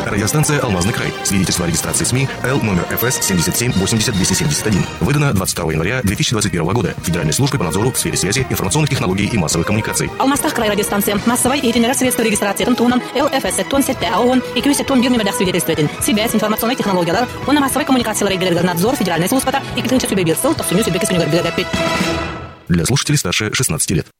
Радиостанция «Алмазный край». Свидетельство о регистрации СМИ Л номер ФС 77 80 271. Выдано 22 января 2021 года Федеральной службой по надзору в сфере связи, информационных технологий и массовых коммуникаций. Алмазтах край радиостанция. Массовой и средства регистрации тунтунан ЛФС тон сетте АОН и кюсе тон бирный медях свидетельствователь. Связь, информационные технологии, он на массовой коммуникации регулярный надзор Федеральной службы и китынча субъект то всю нюсу беки. Для слушателей старше 16 лет.